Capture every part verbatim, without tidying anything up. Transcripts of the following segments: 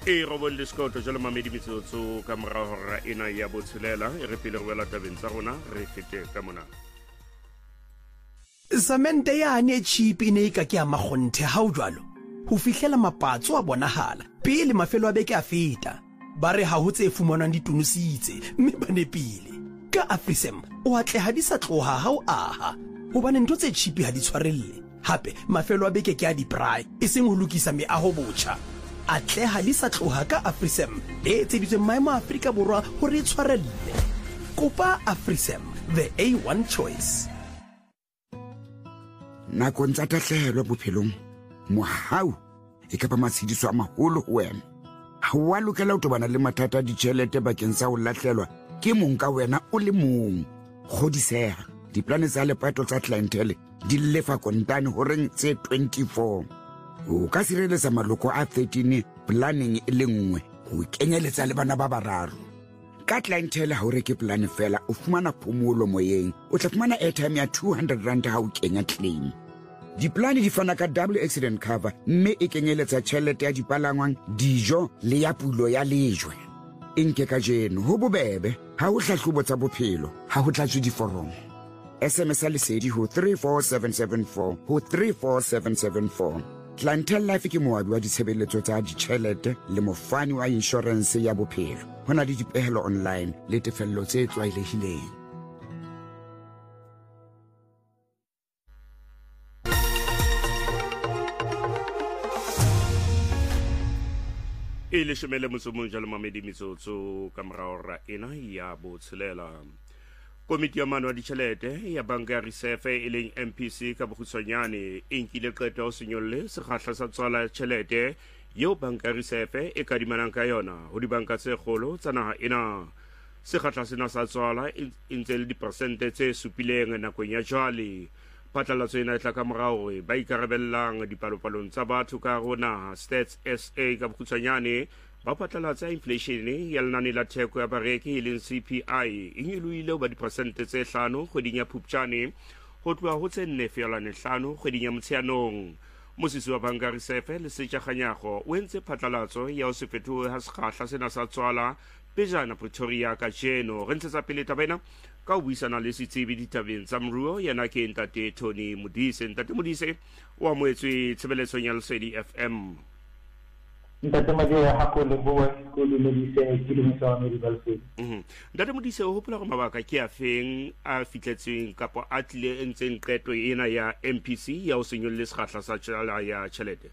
e robon le skoto jalo mamedi metsotso ka mora hora ena ya botshelela e re pele re wela tabeng tsa rona re fete ka mona. Samente yane cheap ine ka ke a magonthe ha o jwalo ho fihlela mapatso a bonahala pele mafelo a beke a feta ba re ha ho tse fumanang ditunositse mme ba nepile ka Afrisem o atleha di sa tloha ha o aha hobane ntho tse cheap ha di tshwarelle hape mafelo a beke ke a di braai e seng ho lokisa meaho botjha atleha di sa tloha ka Afrisem e tseditswe maemo a Afrika Borwa hore e tshwarelle kopa Afrisem the A one choice. Nakong tsa tahlehelo bophelong mohau e ka ba matshidiso a maholo ho wena ha wa lokela ho tobana le mathata a ditjhelete bakeng sa ho lahlelwa ke mong ka wena o le mong kgodiseha diplane tsa lepato tsa clientele di lefa kontane horeng tse twenty-four o ka sireletsa maloko a thirteen planning e le nngwe ho kenyeletsa le bana ba bararo ka clientele ha o reke plan fela o fumana phomolo moyeng o tla fumana airtime ya two hundred rand ha o kenya claim. Diplane di fana ka double accident cover mme e kenyeletsa tjhelete ya dipalangwang dijo le ya pulo ya lejwe enke ka jeno ho bobebe ha o hlahlobo tsa bophelo ha ho tlatswe diforomo S M S a lesedi ho three four seven seven four ho three four seven seven four. Clientele Life ke moabi wa ditshebeletso tsa ditjhelete le mofani wa insurance ya bophelo hona le dipehelo online le tefello tse tlwaelehileng. e le shemele motsomong jalo mamedi metsotso ka mora hora ena ya botshelela. Komiti ya Maano a Ditjhelete ya Banka ya Reserve e leng M P C ka bokgutshwanyane e nkile qeto ho senyolle sekgahla sa tswala ya tjhelete eo Banka ya Reserve e kadimanang ka yona ho dibanka tse kgolo tsa naha ena. Sekgahla sena sa tswala e ntse le dipersente tse supileng nakong ya jwale. Phatlalatso ena e tla ka mora hore ba ikarabellang dipalopalong tsa batho ka rona Stats S A ka bokgutshwanyane ba phatlalatsa inflation ya lenane la theko ya bareki e leng C P I e nyolohile ba dipersente tse hlano kgweding ya Phuptjane ho tloha ho tse nne feelwane hlano kgweding ya Motsheanong. Mosisi wa Banka Reserve le Setjakganyago o entse phatlalatso ya ho se fetohe ha sekgahla sena sa tswala pejana Pretoria ka jeno. Re ntshetsa pele taba ena ka ho buisana le setsebi ditabeng tsa moruo yana ke Ntate Tony Modise. Ntate Modise o amohetswe tshebeletsong ya Lesedi F M. Ntate Modise ha ko le bua ko le Modise ke le motsa wa medical field. Mhm. Ntate Modise o hopola go mabaka ke a feng a fitletseng kapo a tlile entseng qeto ena ya M P C ya ho senyolle sekgahla sa tswala ya tjhelete?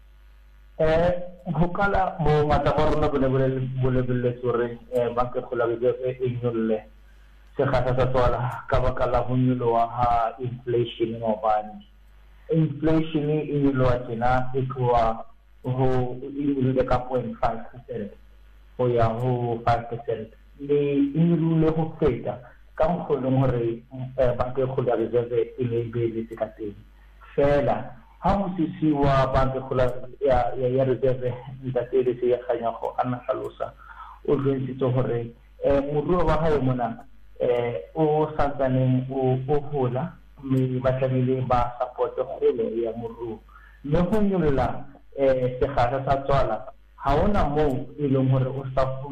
Eh ho kala mo mata borona bole bole bole bole tsore eh banka khola be e nyolle sekgahla sa tswala ka baka la ho nyoloha ha inflation mo bane inflation e nyoloha tena e tloha ho ile ka zero point five percent ho ya ho five percent le ile ho feta ka mokgolong hore banka khola reserve e le be le ka teng fela ha mo sisi wa banka khola ya ya reserve ntate le se ya kganyago ana hlalosa o rwentse hore eh moruo wa hae mona eh o santsane o o hola mme ba tlamehile ba support kgolo ya moruo mme ho nyolla eh sekgahla sa tswala ha ona mo e leng hore o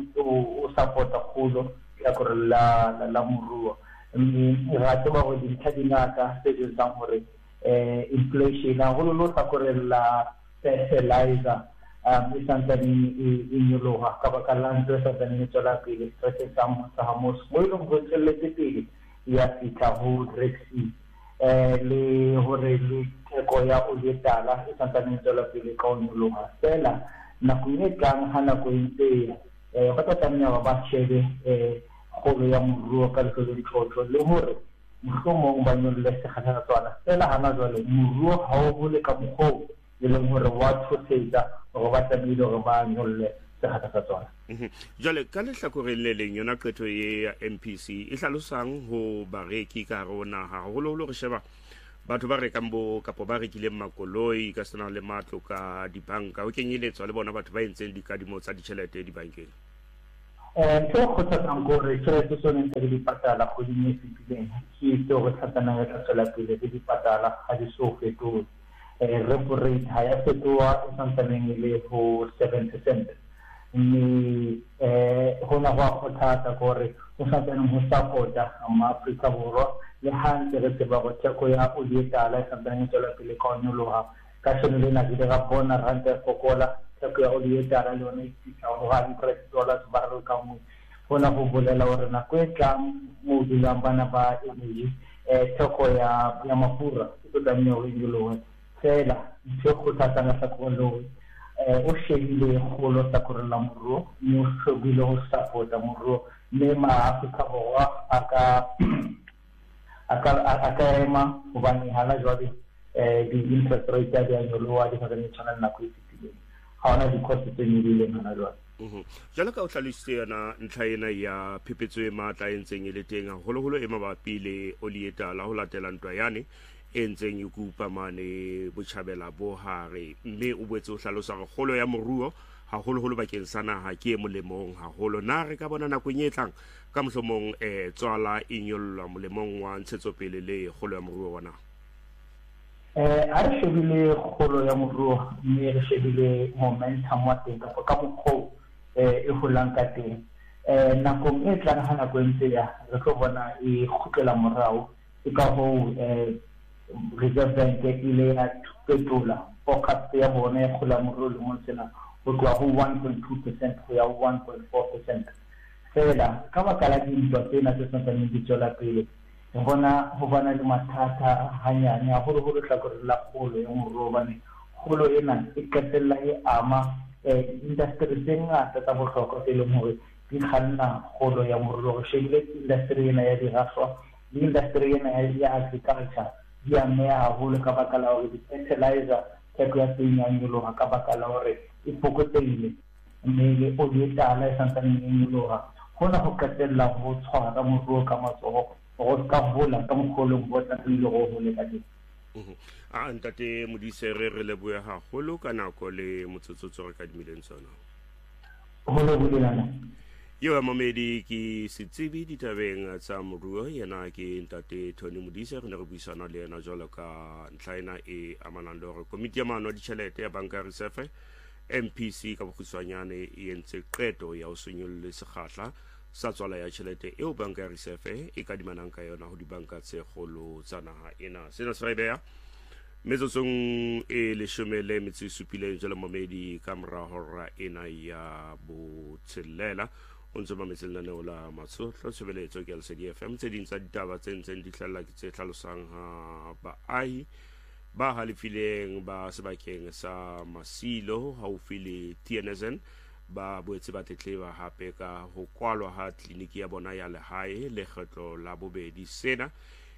o support kgolo ya gore la la moruo mme ra tseba go dintlha dingata tse di tsang hore eh inflation ha go lo sa gore la fertilizer um isantane e nyoloha ka baka la ntse sa tsane tswela pele stress sa mo sa mo mo lo go tselletse pele ya fita ho Brexit eh le hore le theko ya olietala isantane tswela pele ka o nyoloha fela na kunyetang hana go ntse eh ba tsamaya ba shebe eh kgolo ya moruo ka le go ditlhotlo le hore mohlomong ba nyolle sekgahla tswana fela hana jwale moruo ha o bole ka mokgo e leng hore wa tshosetsa go ba tsamile go ba nyolle sekgahla sa tswana. Jwale ka lehlakoreng le leng yona qeto ye ya M P C e hlalosang ho bareki ka rona haholoholo re sheba batho ba rekang bo kapo ba rekileng makoloi ka sena le matlo ka dibanka o kenyeletswa le bona batho ba entseng dikadimo tsa ditjhelete dibankeng. eh so go tsatsang gore tšhelete tsone tse di patala go di nefileng ke tse go tsatsana ya tsela pele di patala ga di so fetole eh repo rate ha ya fetoa e santsane le ho seven percent mme eh hona go a thata gore o sa tsena mo support-a ma Afrika Borwa le hantse re tseba go theko ya oli e tala e santsane tswela pele ka nyoloha ka seno le na di ga bona ranta fokola theko ya oli e tala le yone e fitla go one hundred dollars barrel ka mo hona go bolela gore na go tlang mo dilang bana ba energy eh theko ya ya mafura e tla nyo e nyoloha fela ntse go thata nga sa go lo eh o shebile golo sa gore la moruo mo shobile go support-a moruo le ma Afrika Borwa aka aka aka ema go bane hala jwale eh di interest rate ya di nyoloha di ga ne tshwana na go itsitile ga ona di cost tse nyile ngana jwale mhm jalo ka o tlhaliste yana ntlha ena ya phepetso e matla e ntseng e le teng holo holo e mabapi le oli e tala ho latela ntwa yane e ntseng e kupa mane botjhabela bo hare mme o boetse o hlalosa gore kgolo ya moruo haholo holo bakeng sa naha ke e molemong haholo na re ka bona nakong e tlang ka mohlomong eh tswala e nyollwa molemong wa ntshetsopele le kgolo ya moruo wa naha eh a re shebile kgolo ya moruo mme re shebile momentum wa teng ka ka mokgo eh e holang ka teng eh nakong e tlang ha nako ntse ya re tlo bona e khutlela morao e ka ho eh Reserve Bank ile ya petola forecast ya bona ya kgola moruo le mo tsena go tloa go one point two percent go ya one point four percent fela ka baka la dintwa tsena tse santsane di tswela pele re bona go bana le mathata hanyane a go go tla gore la kgolo ya moruo bane kgolo ena e qetella e ama eh industry tse ngata tsa bohlokwa tse leng hore di khanna kgolo ya moruo go shebile industry ena ya diraswa le industry ena ya agriculture ya mea haholo ka baka la hore di-fertilizer theko ya teng ya nyoloha ka baka la hore e fokotsehile mme le oli e tala e santsane e nyoloha hona ho qetella ho tshwara moruo ka matsoho go ka hola ka mogolong bo tla le go hole ka teng a ntate Modise re re leboe haholo ka nako le motsotsotso re ka dimileng tsona ho le bolelana yo a mamedi ki sitsebi ditabeng tsa moruo yena ke ntate Tony Modise re ne re buisana le yena jalo ka ntlhaina e amanang le gore komiti ya maano a ditšhelete ya banka ya Reserve M P C ka bokgutshwanyane e entse qeto ya ho senyolle sekgahla sa tswala ya tšhelete eo banka ya Reserve e ka dimanang ka yona ho dibanka tse kgolo tsa naha ena sena se beya metsotsong e leshome le metso e supileng jalo mamedi ka mora hora ena ya botshelela o ntse ba metselana ne ola matsotlo tshebeletso ke L C D F M tse ding tsa ditaba tse ntseng di hlalla ke tse hlalosang ha baahi ba halefileng ba sebakeng sa Masilo haufi le T N S N ba boetse ba tletleba hape ka ho kwalwa ha kliniki ya bona ya lehae le kgetlo la bobedi sena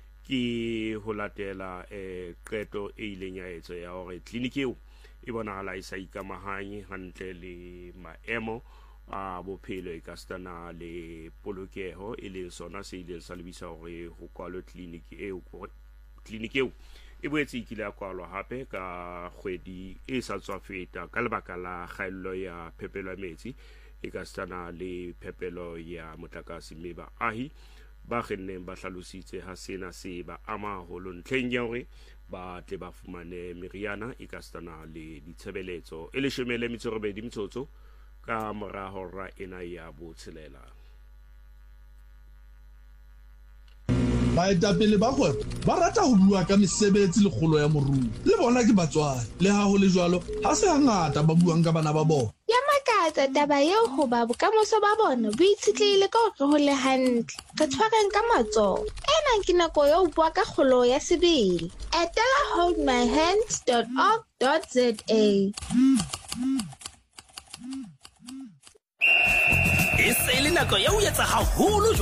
ke ho latela eh qeto e ileng ya etsa ya hore kliniki eo e bonahala e sa ikamahanye hantle le maemo a bophelo e ka stana le polokeho e le sona se ile sa lebisa hore ho kwalwe kliniki eo kliniki eo e boetse ikile a kwalwa hape ka kgwedi e sa tswa feta ka lebaka la kgaello ya phepelo ya metsi e ka stana le phepelo ya motlakase mme baahi ba kgenneng ba hlalositse ha sena se ba ama haholo ntlheng ya hore ba tle ba fumane meriana e ka stana le ditshebeletso e leshome le metso e robedi metsotso ka mora hora ena ya botshelela baetapele ba kgwebo ba rata ho bua ka mesebetsi le kgolo ya moruo le bona ke batswadi le ha ho le jwalo ha se hangata ba buang ka bana ba bona ya makatsa taba eo ho ba bokamoso ba bona bo itshitlehile ka hore ho le hantle re tshwareng ka matsoho ena ke nako ya ho bua ka kgolo ya sebele etela hold my hands dot org dot za e se le nako ya ho etsa haholo